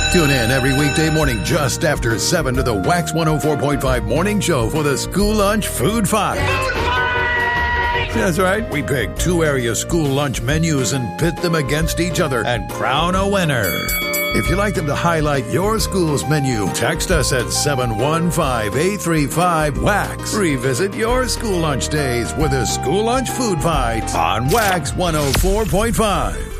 Tune in every weekday morning just after 7 to the Wax 104.5 Morning Show for the School Lunch Food Fight. That's right. We pick two area school lunch menus and pit them against each other and crown a winner. If you'd like them to highlight your school's menu, text us at 715-835-WAX. Revisit your school lunch days with a School Lunch Food Fight on Wax 104.5.